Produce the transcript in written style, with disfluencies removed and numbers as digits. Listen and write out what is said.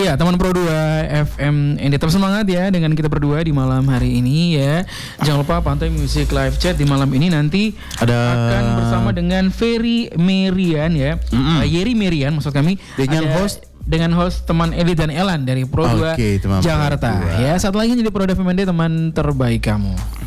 Iya, teman Pro 2 FM ini tetap semangat ya dengan kita berdua di malam hari ini ya. Jangan lupa pantau Music Live Chat di malam ini nanti akan bersama dengan Ferry Merian ya. Yeri Merian maksud kami dengan host teman Eli dan Elan dari Pro 2 Jakarta. Ya, satu lagi jadi Pro 2 FM teman terbaik kamu.